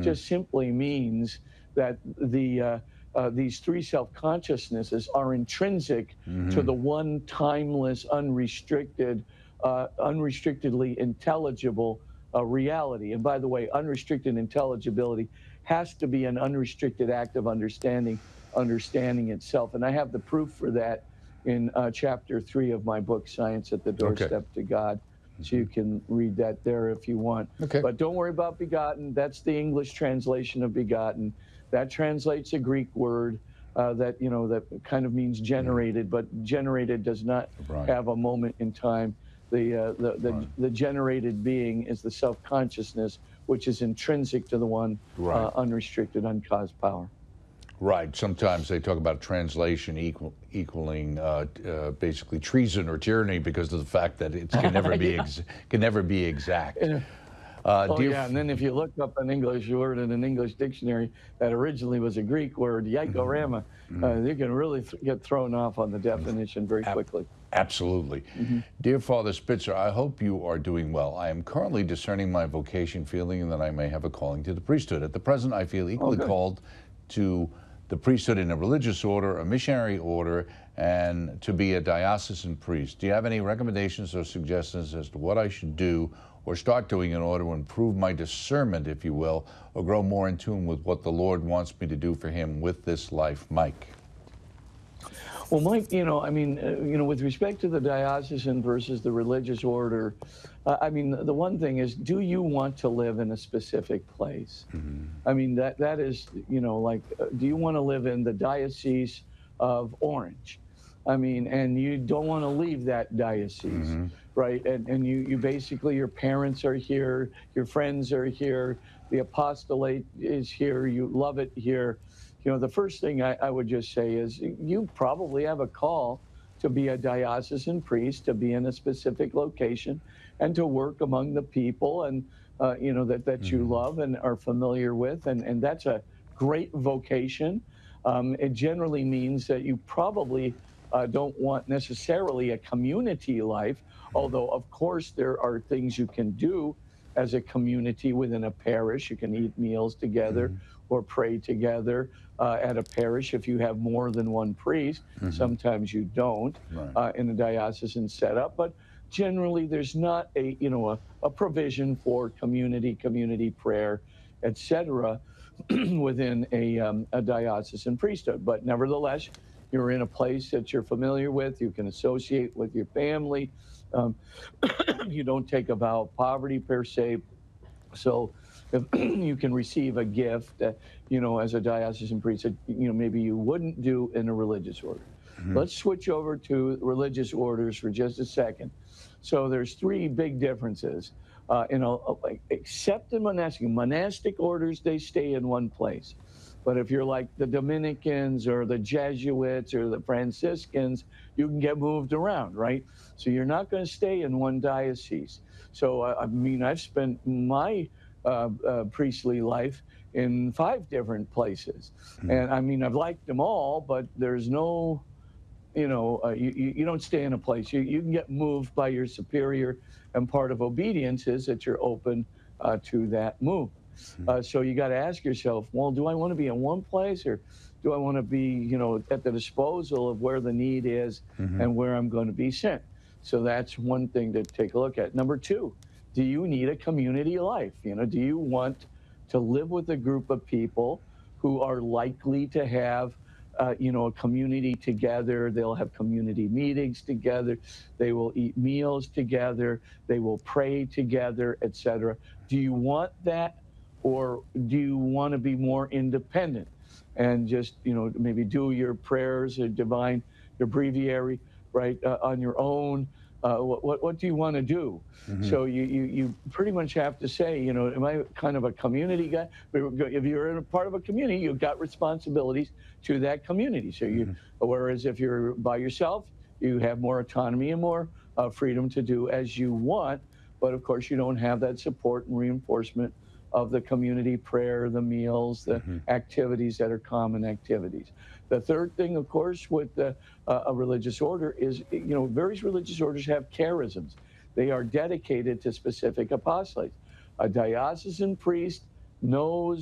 just simply means that these three self-consciousnesses are intrinsic to the one timeless, unrestricted, unrestrictedly intelligible reality. And by the way, unrestricted intelligibility has to be an unrestricted act of understanding itself. And I have the proof for that in chapter 3 of my book, Science at the Doorstep to God. So you can read that there if you want. But don't worry about begotten. That's the English translation of begotten. That translates a Greek word that kind of means generated, but generated does not have a moment in time. The generated being is the self-consciousness, which is intrinsic to the one unrestricted, uncaused power. Right. Sometimes they talk about translation equaling basically treason or tyranny because of the fact that it can never be exact. And then if you look up an English word in an English dictionary that originally was a Greek word, yaikorama, you can really get thrown off on the definition very quickly. Absolutely. Dear Father Spitzer, I hope you are doing well. I am currently discerning my vocation, feeling that I may have a calling to the priesthood. At the present, I feel equally called to the priesthood in a religious order, a missionary order, and to be a diocesan priest. Do you have any recommendations or suggestions as to what I should do or start doing in order to improve my discernment, if you will, or grow more in tune with what the Lord wants me to do for him with this life? Mike. Well, Mike, with respect to the diocesan versus the religious order, the one thing is, do you want to live in a specific place? I mean, that is, do you want to live in the Diocese of Orange? I mean, and you don't want to leave that diocese, right? And you basically, your parents are here, your friends are here, the apostolate is here, you love it here. The first thing I would just say is you probably have a call to be a diocesan priest, to be in a specific location, and to work among the people and that you love and are familiar with, and that's a great vocation. It generally means that you probably don't want necessarily a community life, although of course there are things you can do as a community within a parish. You can eat meals together or pray together at a parish if you have more than one priest. Sometimes you don't in a diocesan setup, but generally there's not a provision for community prayer, etc. within a diocesan priesthood. But nevertheless, you're in a place that you're familiar with, you can associate with your family. You don't take a vow of poverty per se. So if you can receive a gift, as a diocesan priest, that, maybe you wouldn't do in a religious order. Let's switch over to religious orders for just a second. So there's three big differences. Except in monastic orders, they stay in one place. But if you're like the Dominicans or the Jesuits or the Franciscans, you can get moved around, right? So you're not going to stay in one diocese. So, I've spent my priestly life in 5 different places. And I've liked them all, but there's no, you don't stay in a place. You can get moved by your superior, and part of obedience is that you're open to that move. So you got to ask yourself, well, do I want to be in one place, or do I want to be, at the disposal of where the need is and where I'm going to be sent? So that's one thing to take a look at. Number 2, do you need a community life? Do you want to live with a group of people who are likely to have a community together? They'll have community meetings together. They will eat meals together. They will pray together, etc. Do you want that? Or do you want to be more independent and just, maybe do your prayers or divine, your breviary, right, on your own? What do you want to do? So you pretty much have to say, am I kind of a community guy? If you're in a part of a community, you've got responsibilities to that community. So whereas if you're by yourself, you have more autonomy and more freedom to do as you want. But of course, you don't have that support and reinforcement of the community prayer, the meals, the activities that are common activities. The third thing, of course, with a religious order is, various religious orders have charisms. They are dedicated to specific apostolates. A diocesan priest knows